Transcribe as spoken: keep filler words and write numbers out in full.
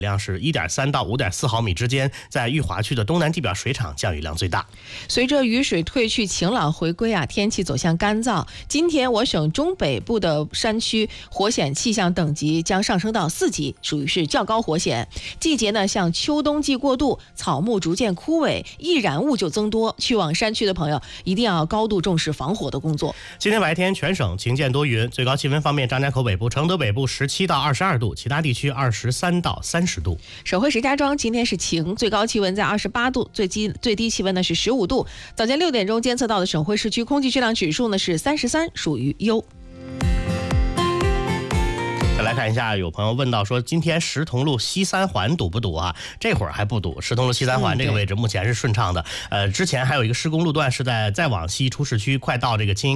量是一点三到五点四毫米之间，在裕华区的东南地表水厂降雨量最大。 随着雨水退去，晴朗回归啊，天气走向干燥。今天我省中北部的山区火险气象等级将上升到四级，属于是较高火险。季节呢向秋冬季过渡，草木逐渐枯萎，易燃物就增多。去往山区的朋友一定要高度重视防火的工作。 今天白天全省晴间多云，最高气温方面，张家口北部、承德北部十七到二十二度，其他地区二十三到三十度。 省会石家庄今天是晴，最高气温在二十八度，最低最低气温呢是十五度。早间六点钟监测到的省会市区空气质量指数呢是三十三，属于优。 再来看一下，有朋友问到说，今天石桐路西三环堵不堵啊？这会儿还不堵，石桐路西三环这个位置目前是顺畅的。呃，之前还有一个施工路段是在再往西出市区，快到这个青